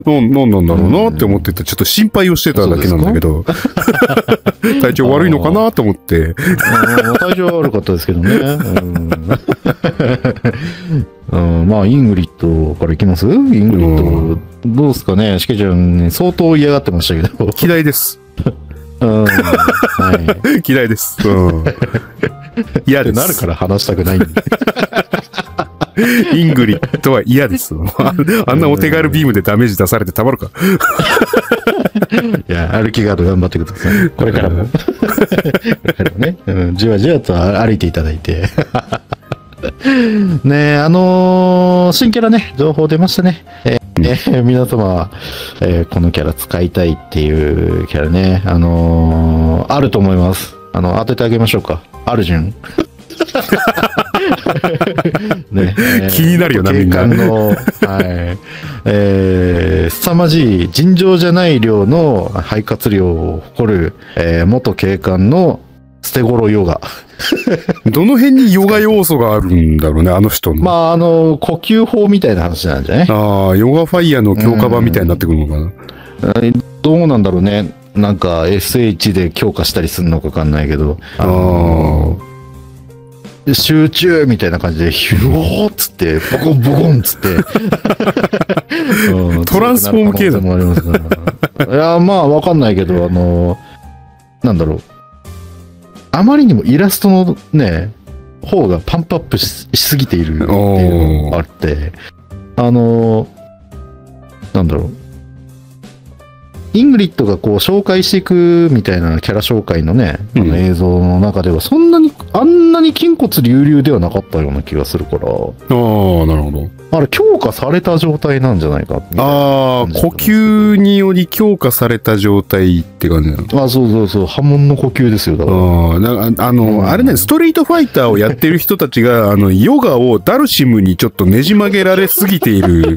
なんなんだろうなって思ってて、ちょっと心配をしてただけなんだけど、体調悪いのかなと思って。 体調は悪かったですけどね。まあ、イングリッドからいきます？イングリッド、どうですかね？しけちゃん、相当嫌がってましたけど。 嫌いです。 はい、 嫌いです。嫌です。 なるから話したくないんで。 イングリッドは嫌です。あんなお手軽ビームでダメージ出されてたまるか。 いや、歩きガード頑張ってください。これからも。これからもね、じわじわと歩いていただいて。ねえ、新キャラね、情報出ましたね。皆様、このキャラ使いたいっていうキャラね、あると思います。当ててあげましょうか。アルジュン。ね、 気になるよな、みんな。 はい。凄まじい尋常じゃない量の肺活量を誇る、元警官の捨て頃ヨガ。 どの辺にヨガ要素があるんだろうね、あの人の。 まあ、呼吸法みたいな話なんじゃない？ ああ、ヨガファイヤーの強化版みたいになってくるのかな。 どうなんだろうね。なんか SH で強化したりするのかわかんないけど。集中みたいな感じで、ヒューッつって、ボコンボコンっつって。 トランスフォーム系だもありますから。いや、まあ、わかんないけど、なんだろう。あまりにもイラストのね、方がパンプアップ しすぎているっていうのがあって、なんだろう。イングリッドがこう紹介していくみたいなキャラ紹介のね、映像の中ではそんなに、あんなに筋骨隆々ではなかったような気がするから。ああ、 なるほど。 あれ、強化された状態なんじゃないか。 ああ、呼吸により強化された状態って感じなの。 あ、そう波紋の呼吸ですよ、だから。 あれね、ストリートファイターをやってる人たちが、ヨガをダルシムにちょっとねじ曲げられすぎている。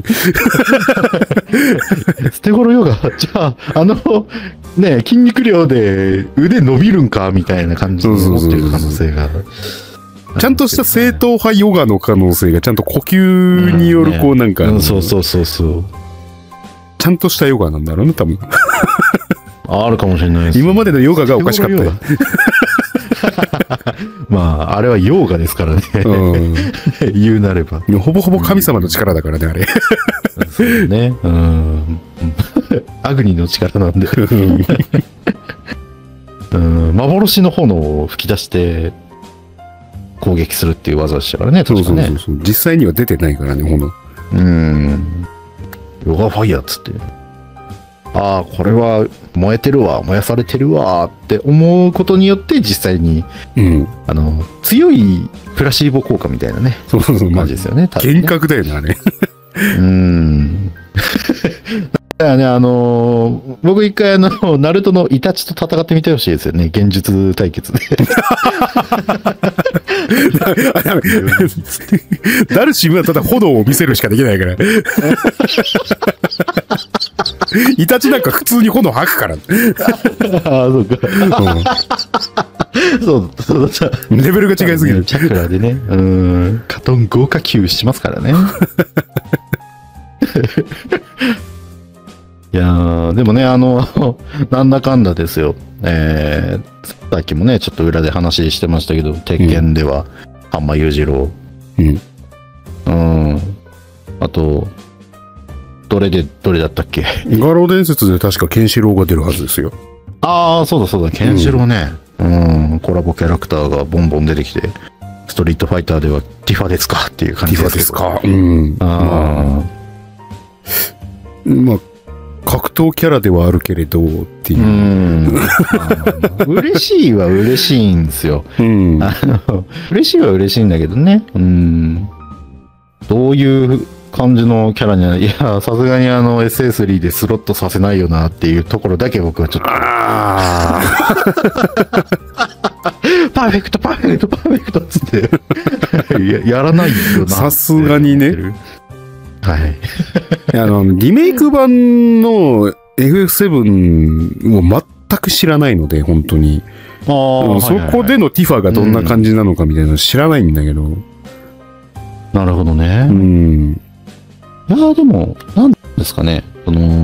捨て頃ヨガ、じゃあ、ね、筋肉量で腕伸びるんかみたいな感じで思ってる可能性が。 ちゃんとした正統派ヨガの可能性が、ちゃんと呼吸によるこうなんか、 そう。ちゃんとしたヨガなんだろうね、多分。 あるかもしれないです。 今までのヨガがおかしかったよ。 まあ、あれはヨガですからね。言うなれば。 ほぼほぼ神様の力だからね、あれ。 そうね。アグニの力なんで。幻の炎を吹き出して、攻撃するっていう技でしたからね、確かね。 そう。実際には出てないからね、炎。 ヨガファイヤーっつって。ああ、これは燃えてるわ、燃やされてるわって思うことによって、実際に、強いプラシーボ効果みたいなね。 そう、 マジですよね。 幻覚だよね、あれ。 だからね、僕一回ナルトのイタチと戦ってみてほしいですよね。現実対決で。 ダルシムはただ炎を見せるしかできないから。イタチなんか普通に炎吐くから。 ああ、そうか。そうだ。 レベルが違いすぎる。 チャクラでね、カトン豪華級しますからね。いやー、でもね、なんだかんだですよ。さっきもね、ちょっと裏で話してましたけど、鉄拳では、半間裕次郎。あと、どれだったっけ？ 画廊伝説で確かケンシロウが出るはずですよ。 ああ、そうだ、ケンシロウね。コラボキャラクターがボンボン出てきて、ストリートファイターではティファですかっていう感じですけど。 ティファですか。まあ、格闘キャラではあるけれどっていう。 嬉しいは嬉しいんですよ。嬉しいは嬉しいんだけどね。どういう感じのキャラには、いや、さすがにSS3 でスロットさせないよなっていうところだけ僕はちょっと。パーフェクトっつってやらないよな。 さすがにね。 はい。 リメイク版の FF7 を全く知らないので、本当に。そこでのティファがどんな感じなのかみたいなの知らないんだけど。 なるほどね。いやでも、なんですかね。 その、